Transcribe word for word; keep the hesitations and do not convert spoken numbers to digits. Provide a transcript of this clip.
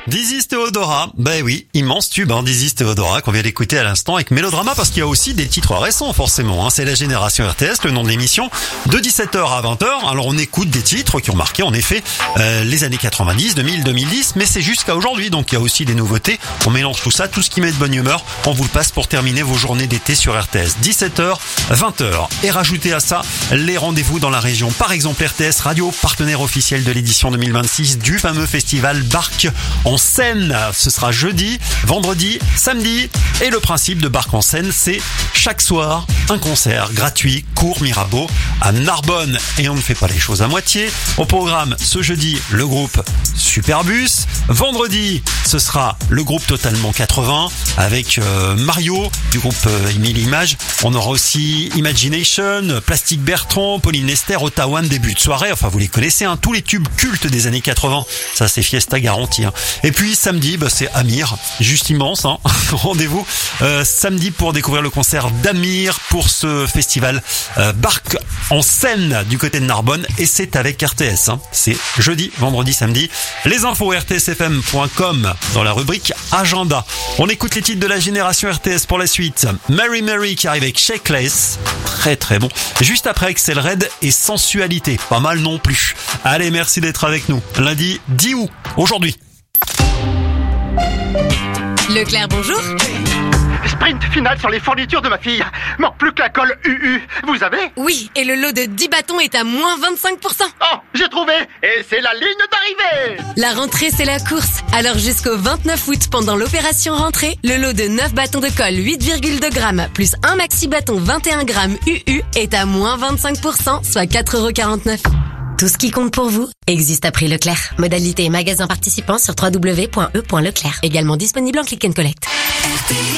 Dizzy Théodora, ben oui, immense tube, hein, Dizzy Théodora qu'on vient d'écouter à l'instant avec Mélodrama, parce qu'il y a aussi des titres récents forcément, hein. C'est la génération R T S, le nom de l'émission, de dix-sept heures à vingt heures. Alors on écoute des titres qui ont marqué en effet euh, les années quatre-vingt-dix, deux mille, deux mille dix, mais c'est jusqu'à aujourd'hui, donc il y a aussi des nouveautés. On mélange tout ça, tout ce qui met de bonne humeur, on vous le passe pour terminer vos journées d'été sur R T S. dix-sept heures, vingt heures. Et rajoutez à ça les rendez-vous dans la région. Par exemple, R T S Radio, partenaire officiel de l'édition deux mille vingt-six du fameux festival Barque en Seine. Ce sera jeudi, vendredi, samedi. Et le principe de Barque en Seine, c'est chaque soir un concert gratuit, cours Mirabeau à Narbonne. Et on ne fait pas les choses à moitié. Au programme, ce jeudi, le groupe Superbus. Vendredi, ce sera le groupe Totalement quatre-vingts avec euh, Mario du groupe euh, Emile Image. On aura aussi Imagination, Plastique Bertrand, Pauline Esther, Ottawa, début de soirée. Enfin, vous les connaissez, hein, tous les tubes cultes des années quatre-vingts. Ça, c'est fiesta garantie. Hein. Et puis samedi, bah, c'est Amir, juste immense. Hein. Rendez-vous euh, samedi pour découvrir le concert d'Amir pour ce festival euh, Barque en Seine du côté de Narbonne. Et c'est avec R T S. Hein. C'est jeudi, vendredi, samedi. Les infos r t s f m point com dans la rubrique agenda. On écoute les titres de la génération R T S pour la suite. Mary Mary qui arrive avec Shakeless. Très très bon. Juste après Axel Red et Sensualité. Pas mal non plus. Allez, merci d'être avec nous. Lundi dix août, aujourd'hui. Leclerc, bonjour. Sprint final sur les fournitures de ma fille. Manque plus que la colle U U. Vous avez? Oui, et le lot de dix bâtons est à moins vingt-cinq pour cent. Oh, j'ai trouvé. Et c'est la ligne d'arrivée. La rentrée, c'est la course. Alors jusqu'au vingt-neuf août, pendant l'opération rentrée, le lot de neuf bâtons de colle huit virgule deux grammes plus un maxi bâton vingt et un grammes U U est à moins vingt-cinq pour cent, soit quatre euros quarante-neuf. Tout ce qui compte pour vous existe à prix Leclerc. Modalité et magasin participants sur w w w point e point leclerc. Également disponible en click and collect.